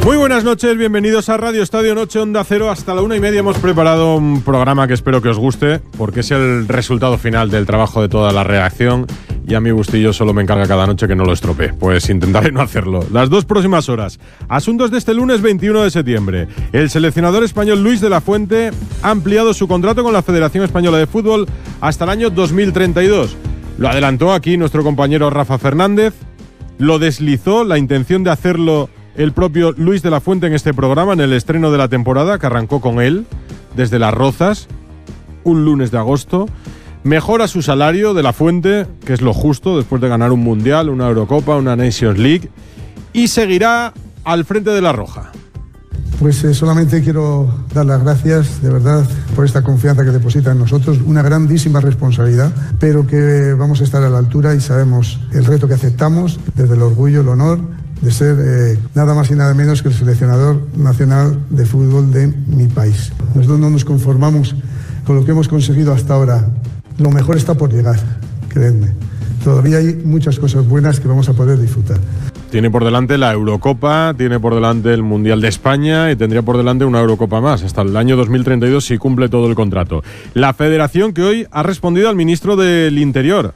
Muy buenas noches, bienvenidos a Radio Estadio Noche Onda Cero. Hasta la 1:30 hemos preparado un programa que espero que os guste, porque es el resultado final del trabajo de toda la redacción y a mi gustillo solo me encarga cada noche que no lo estropee. Pues intentaré no hacerlo. Las 2 próximas horas. Asuntos de este lunes 21 de septiembre. El seleccionador español Luis de la Fuente ha ampliado su contrato con la Federación Española de Fútbol hasta el año 2032. Lo adelantó aquí nuestro compañero Rafa Fernández. Lo deslizó la intención de hacerlo el propio Luis de la Fuente en este programa, en el estreno de la temporada, que arrancó con él, desde Las Rozas, un lunes de agosto. Mejora su salario de la Fuente, que es lo justo, después de ganar un Mundial, una Eurocopa, una Nations League, y seguirá al frente de La Roja. Pues solamente quiero dar las gracias, de verdad, por esta confianza que deposita en nosotros, una grandísima responsabilidad, pero que vamos a estar a la altura y sabemos el reto que aceptamos, desde el orgullo, el honor, de ser nada más y nada menos que el seleccionador nacional de fútbol de mi país. Nosotros no nos conformamos con lo que hemos conseguido hasta ahora. Lo mejor está por llegar, creedme. Todavía hay muchas cosas buenas que vamos a poder disfrutar. Tiene por delante la Eurocopa, tiene por delante el Mundial de España y tendría por delante una Eurocopa más, hasta el año 2032 si cumple todo el contrato. La federación que hoy ha respondido al ministro del Interior,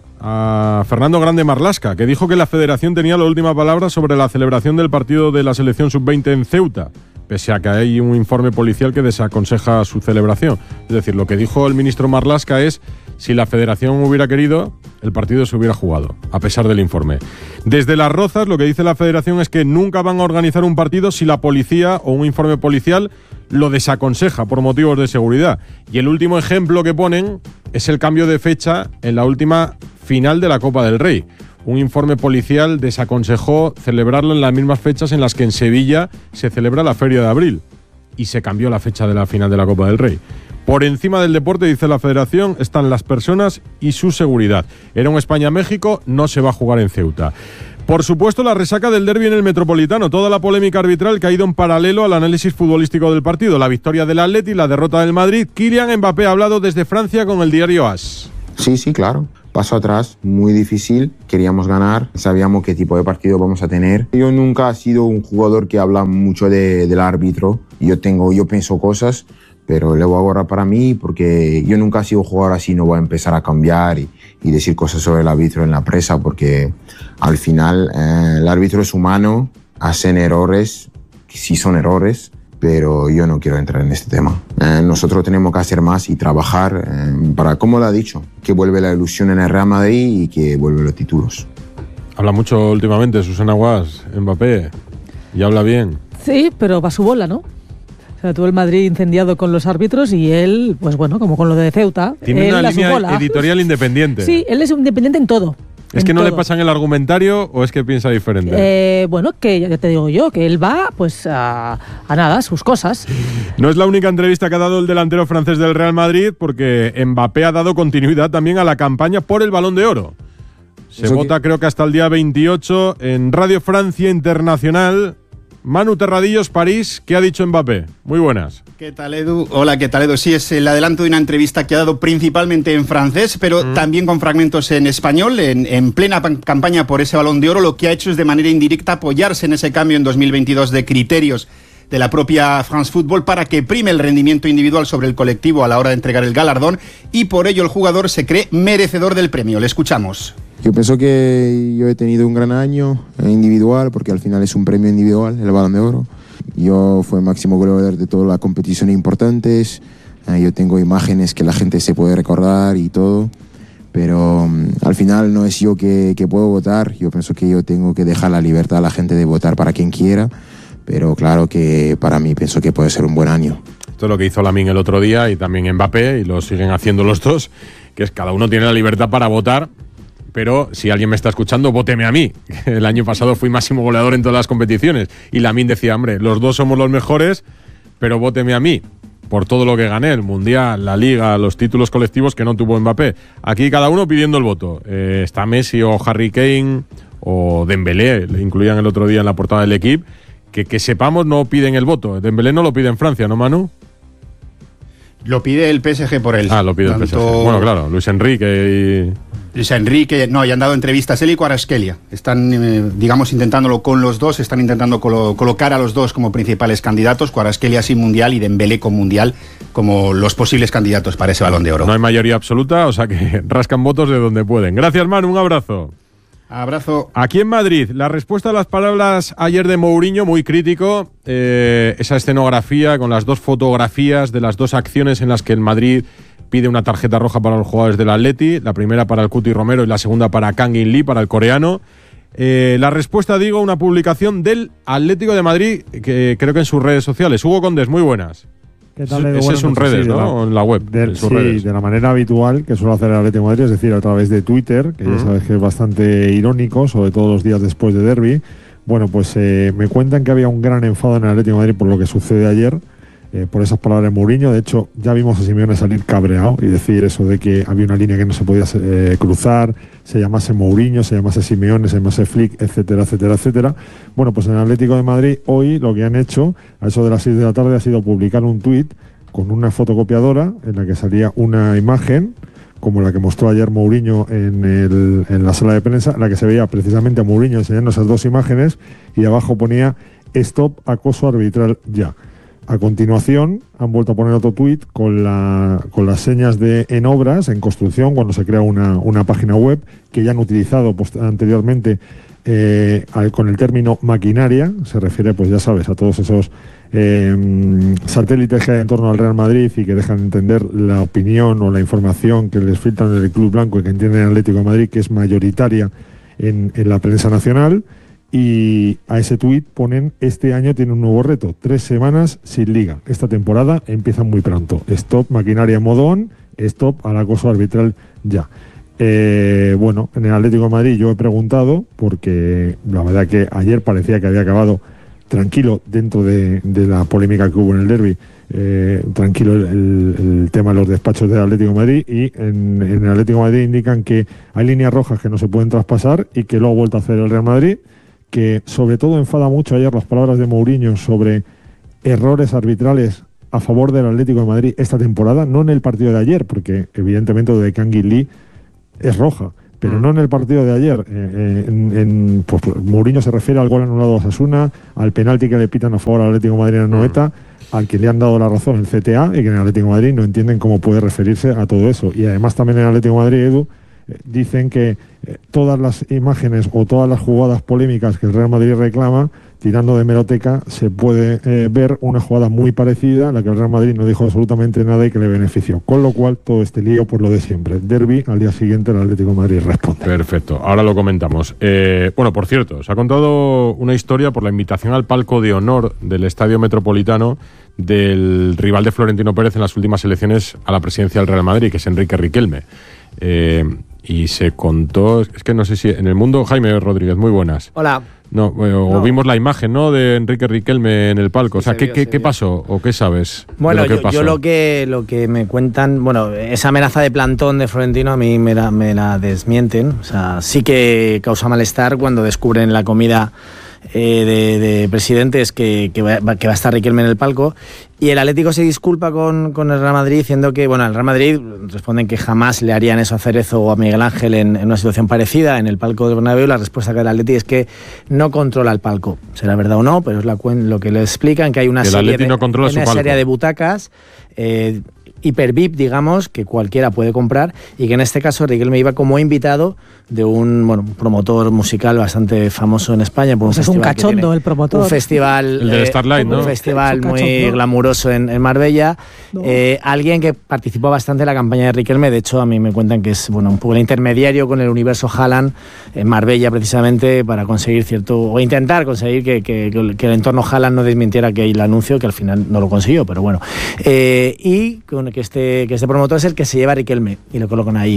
a Fernando Grande Marlaska, que dijo que la federación tenía la última palabra sobre la celebración del partido de la selección sub-20 en Ceuta, pese a que hay un informe policial que desaconseja su celebración. Es decir, lo que dijo el ministro Marlaska es: si la federación hubiera querido, el partido se hubiera jugado, a pesar del informe. Desde Las Rozas, lo que dice la federación es que nunca van a organizar un partido si la policía o un informe policial lo desaconseja por motivos de seguridad. Y el último ejemplo que ponen es el cambio de fecha en la última final de la Copa del Rey. Un informe policial desaconsejó celebrarlo en las mismas fechas en las que en Sevilla se celebra la Feria de Abril, y se cambió la fecha de la final de la Copa del Rey. Por encima del deporte, dice la federación, están las personas y su seguridad. Era un España-México, no se va a jugar en Ceuta. Por supuesto, la resaca del derbi en el Metropolitano, toda la polémica arbitral que ha ido en paralelo al análisis futbolístico del partido, la victoria del Atleti, la derrota del Madrid. Kylian Mbappé ha hablado desde Francia con el diario AS. Sí, claro. Paso atrás, muy difícil, queríamos ganar, sabíamos qué tipo de partido vamos a tener. Yo nunca he sido un jugador que habla mucho del árbitro, yo pienso cosas, pero lo voy a borrar para mí porque yo nunca he sido un jugador así, no voy a empezar a cambiar y decir cosas sobre el árbitro en la prensa, porque al final el árbitro es humano, hacen errores, sí son errores, pero yo no quiero entrar en este tema. Nosotros tenemos que hacer más y trabajar para, como lo ha dicho, que vuelve la ilusión en el Real Madrid y que vuelven los títulos. Habla mucho últimamente Susana Guas, Mbappé, y habla bien. Sí, pero va a su bola, ¿no? O sea, todo el Madrid incendiado con los árbitros y él, pues bueno, como con lo de Ceuta. Tiene una línea editorial independiente. Sí, él es independiente en todo. ¿Es que no le pasan el argumentario o es que piensa diferente? Bueno, que ya te digo yo, que él va pues a nada, sus cosas. No es la única entrevista que ha dado el delantero francés del Real Madrid, porque Mbappé ha dado continuidad también a la campaña por el Balón de Oro. Se vota creo que hasta el día 28 en Radio Francia Internacional. Manu Terradillos, París, ¿qué ha dicho Mbappé? Muy buenas. ¿Qué tal, Edu? Hola, ¿qué tal, Edu? Sí, es el adelanto de una entrevista que ha dado principalmente en francés, pero también con fragmentos en español, en plena campaña por ese Balón de Oro. Lo que ha hecho es de manera indirecta apoyarse en ese cambio en 2022 de criterios de la propia France Football para que prime el rendimiento individual sobre el colectivo a la hora de entregar el galardón, y por ello el jugador se cree merecedor del premio. Le escuchamos. Yo pienso que yo he tenido un gran año individual, porque al final es un premio individual, el Balón de Oro. Yo fui máximo goleador de todas las competiciones importantes. Yo tengo imágenes que la gente se puede recordar y todo. Pero al final no es yo que puedo votar. Yo pienso que yo tengo que dejar la libertad a la gente de votar para quien quiera. Pero claro que para mí pienso que puede ser un buen año. Esto es lo que hizo Lamine el otro día y también Mbappé, y lo siguen haciendo los dos, que es cada uno tiene la libertad para votar. Pero si alguien me está escuchando, vóteme a mí. El año pasado fui máximo goleador en todas las competiciones. Y Lamine decía, hombre, los dos somos los mejores, pero vóteme a mí. Por todo lo que gané, el Mundial, la Liga, los títulos colectivos que no tuvo Mbappé. Aquí cada uno pidiendo el voto. Está Messi o Harry Kane o Dembélé, le incluían el otro día en la portada del equipo. Que sepamos, no piden el voto. Dembélé no lo pide en Francia, ¿no, Manu? Lo pide el PSG por él. Lo pide el PSG. Bueno, claro, Luis Enrique Luis Enrique, no, y han dado entrevistas él y Kvaratskhelia. Están, digamos, intentándolo con los dos, están intentando colocar a los dos como principales candidatos, Kvaratskhelia sin mundial y Dembélé con mundial, como los posibles candidatos para ese Balón de Oro. No hay mayoría absoluta, o sea que rascan votos de donde pueden. Gracias, Manu, un abrazo. Abrazo. Aquí en Madrid, la respuesta a las palabras ayer de Mourinho, muy crítico, esa escenografía con las dos fotografías de las dos acciones en las que el Madrid pide una tarjeta roja para los jugadores del Atleti, la primera para el Cuti Romero y la segunda para Kang In Lee, para el coreano. La respuesta, digo, una publicación del Atlético de Madrid, que creo que en sus redes sociales. Hugo Condes, muy buenas. ¿Qué tal, Ese es un redes, ¿no? O en la web. Sí, de la manera habitual que suele hacer el Atlético de Madrid, es decir, a través de Twitter, que ya sabes que es bastante irónico, sobre todo los días después de derbi. Bueno, pues me cuentan que había un gran enfado en el Atlético de Madrid por lo que sucede ayer, por esas palabras de Mourinho. De hecho, ya vimos a Simeone salir cabreado y decir eso de que había una línea que no se podía cruzar, se llamase Mourinho, se llamase Simeone, se llamase Flick, etcétera, etcétera, etcétera. Bueno, pues en el Atlético de Madrid hoy lo que han hecho, a eso de las 6 de la tarde, ha sido publicar un tuit con una fotocopiadora en la que salía una imagen como la que mostró ayer Mourinho en la sala de prensa, en la que se veía precisamente a Mourinho enseñando esas dos imágenes, y abajo ponía "Stop acoso arbitral ya". A continuación han vuelto a poner otro tuit con las señas de en obras, en construcción, cuando se crea una página web, que ya han utilizado anteriormente con el término maquinaria. Se refiere, pues ya sabes, a todos esos satélites que hay en torno al Real Madrid y que dejan entender la opinión o la información que les filtran del Club Blanco y que entiende el Atlético de Madrid, que es mayoritaria en la prensa nacional. Y a ese tuit ponen: este año tiene un nuevo reto, 3 semanas sin liga. Esta temporada empieza muy pronto. Stop maquinaria en modo on, stop al acoso arbitral ya. Bueno, en el Atlético de Madrid yo he preguntado, porque la verdad que ayer parecía que había acabado tranquilo dentro de la polémica que hubo en el derbi, tranquilo el tema de los despachos del Atlético de Madrid, y en el Atlético de Madrid indican que hay líneas rojas que no se pueden traspasar y que lo ha vuelto a hacer el Real Madrid, que sobre todo enfada mucho ayer las palabras de Mourinho sobre errores arbitrales a favor del Atlético de Madrid esta temporada, no en el partido de ayer, porque evidentemente lo de Kang In Lee es roja, pero no en el partido de ayer. Pues Mourinho se refiere al gol anulado a Osasuna, al penalti que le pitan a favor al Atlético de Madrid en Anoeta, al que le han dado la razón el CTA, y que en el Atlético de Madrid no entienden cómo puede referirse a todo eso. Y además también en el Atlético de Madrid, Edu, dicen que todas las imágenes o todas las jugadas polémicas que el Real Madrid reclama, tirando de hemeroteca, se puede ver una jugada muy parecida a la que el Real Madrid no dijo absolutamente nada y que le benefició. Con lo cual, todo este lío por lo de siempre. Derbi, al día siguiente el Atlético de Madrid responde. Perfecto, ahora lo comentamos. Bueno, por cierto, se ha contado una historia por la invitación al palco de honor del Estadio Metropolitano del rival de Florentino Pérez en las últimas elecciones a la presidencia del Real Madrid, que es Enrique Riquelme. Y se contó, es que no sé si en El Mundo, Jaime Rodríguez, muy buenas. Hola. No, o vimos la imagen, ¿no?, de Enrique Riquelme en el palco. O sea, ¿qué pasó o qué sabes? Bueno, de lo que pasó? Yo lo que me cuentan, bueno, esa amenaza de plantón de Florentino a mí me la desmienten. O sea, sí que causa malestar cuando descubren la comida de presidentes que va a estar Riquelme en el palco, y el Atlético se disculpa con el Real Madrid diciendo que, bueno, el Real Madrid responden que jamás le harían eso a Cerezo o a Miguel Ángel en una situación parecida en el palco del Bernabéu. La respuesta que da el Atlético es que no controla el palco. Será verdad o no, pero es lo que le explican, que hay una serie de butacas hiper VIP, digamos, que cualquiera puede comprar, y que en este caso Riquelme iba como invitado de un promotor musical bastante famoso en España. Por es un cachondo el promotor. Un festival, el de Starlight, ¿no? Un festival muy glamuroso en Marbella. No. Alguien que participó bastante en la campaña de Riquelme. De hecho, a mí me cuentan que es un poco el intermediario con el universo Haaland en Marbella, precisamente para conseguir o intentar conseguir que el entorno Haaland no desmintiera que el anuncio, que al final no lo consiguió, pero bueno. Y con que este promotor es el que se lleva a Riquelme y lo colocan ahí.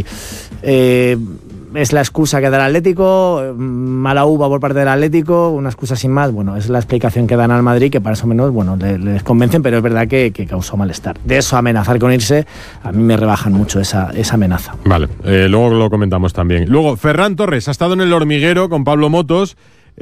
Es la excusa que da el Atlético, mala uva por parte del Atlético, una excusa sin más. Bueno, es la explicación que dan al Madrid, que para eso menos, les convencen, pero es verdad que causó malestar. De eso a amenazar con irse, a mí me rebajan mucho esa amenaza. Vale, luego lo comentamos también. Luego, Ferran Torres ha estado en El Hormiguero con Pablo Motos.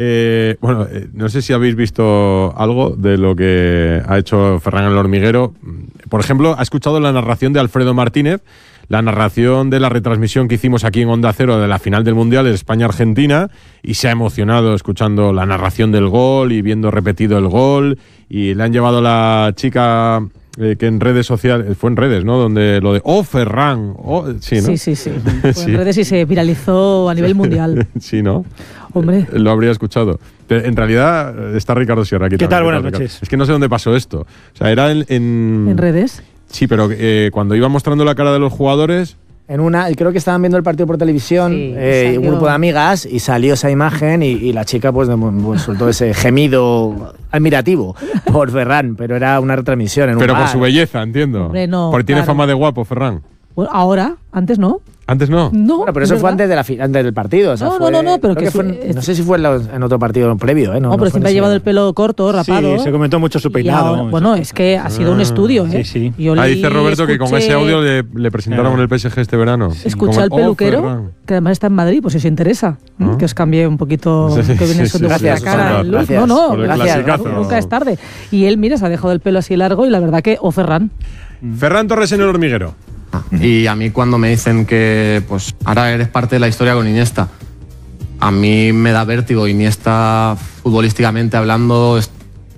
No sé si habéis visto algo de lo que ha hecho Ferran en El Hormiguero. Por ejemplo, ha escuchado la narración de Alfredo Martínez, la narración de la retransmisión que hicimos aquí en Onda Cero de la final del Mundial de España-Argentina y se ha emocionado escuchando la narración del gol y viendo repetido el gol, y le han llevado a la chica que en redes sociales, fue en redes, ¿no? Donde lo de Ferran, sí, ¿no? Sí. Fue en redes y se viralizó a nivel mundial. Sí, ¿no? Hombre. Lo habría escuchado. Pero en realidad está Ricardo Sierra aquí. ¿Qué tal? Buenas Ricardo. noches. Es que no sé dónde pasó esto. O sea, era ¿En redes? Sí, pero cuando iba mostrando la cara de los jugadores... Creo que estaban viendo el partido por televisión, un grupo de amigas, y salió esa imagen y la chica pues soltó ese gemido admirativo por Ferran, pero era una retransmisión en un Pero bar. por su belleza, entiendo. Hombre, no, porque tiene claro. fama de guapo, Ferran. Bueno, ahora, antes no. ¿Antes no? No, Bueno, pero eso fue antes del partido. O sea, No, pero creo que no sé si fue en otro partido previo. No, pero siempre ha llevado el pelo corto, rapado. Sí, se comentó mucho su peinado. Ahora, bueno, es que ha sido un estudio, ¿eh? Sí. Dice Roberto que con ese audio le presentaron el PSG este verano. Escuché al peluquero, que además está en Madrid, pues si os interesa, que os cambie un poquito que viene de vuestra cara. Gracias. Gracias. Nunca es tarde. Y él, mira, se ha dejado el pelo así largo y la verdad que Ferran. Ferran Torres en El Hormiguero. Y a mí cuando me dicen que pues ahora eres parte de la historia con Iniesta, a mí me da vértigo. Iniesta, futbolísticamente hablando, es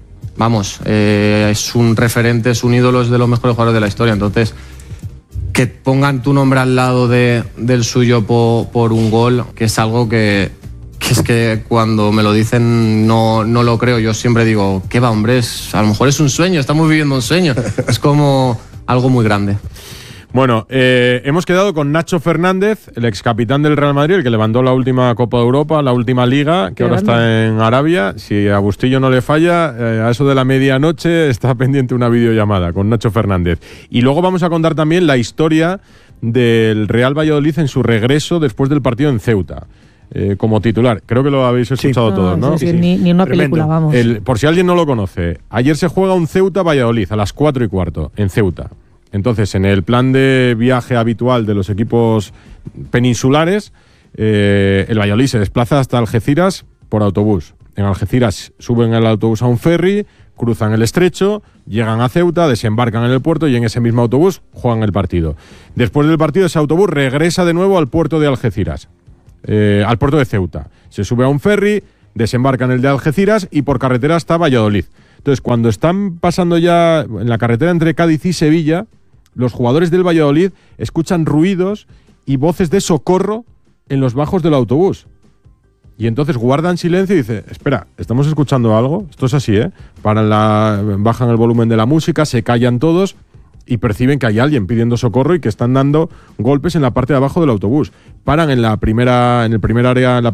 un referente, es un ídolo, es de los mejores jugadores de la historia. Entonces, que pongan tu nombre al lado del suyo por un gol, que es algo que es que cuando me lo dicen no lo creo. Yo siempre digo, ¿qué va, hombre? A lo mejor es un sueño, estamos viviendo un sueño. Es como algo muy grande. Bueno, hemos quedado con Nacho Fernández, el ex capitán del Real Madrid, el que levantó la última Copa de Europa, la última Liga, que ahora está en Arabia. Si a Bustillo no le falla, a eso de la medianoche está pendiente una videollamada con Nacho Fernández. Y luego vamos a contar también la historia del Real Valladolid en su regreso después del partido en Ceuta. Como titular, creo que lo habéis escuchado todos, ¿no? Sí. Ni una película, vamos. Por si alguien no lo conoce, ayer se juega un Ceuta-Valladolid a las 4:15 en Ceuta. Entonces, en el plan de viaje habitual de los equipos peninsulares, el Valladolid se desplaza hasta Algeciras por autobús. En Algeciras suben el autobús a un ferry, cruzan el estrecho, llegan a Ceuta, desembarcan en el puerto y en ese mismo autobús juegan el partido. Después del partido, ese autobús regresa de nuevo al puerto de Algeciras, al puerto de Ceuta. Se sube a un ferry, desembarca en el de Algeciras y por carretera hasta Valladolid. Entonces, cuando están pasando ya en la carretera entre Cádiz y Sevilla, los jugadores del Valladolid escuchan ruidos y voces de socorro en los bajos del autobús. Y entonces guardan silencio y dicen, espera, ¿estamos escuchando algo? Esto es así, ¿eh? Bajan el volumen de la música, se callan todos y perciben que hay alguien pidiendo socorro y que están dando golpes en la parte de abajo del autobús. Paran en el primer área, en la